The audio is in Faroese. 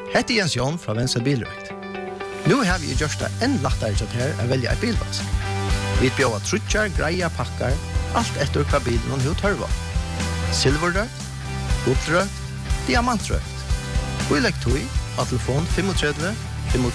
Hette Jens Jon fra Venstre Bilrøkt. Nu har vi gjort det enn lettere til her å velge et bilvask. Vi bjør trutjar, greia pakkar, alt etter hva bilen hun tørver. Silverrøkt, gullrøkt, diamantrøkt. Og i lektor av telefon 35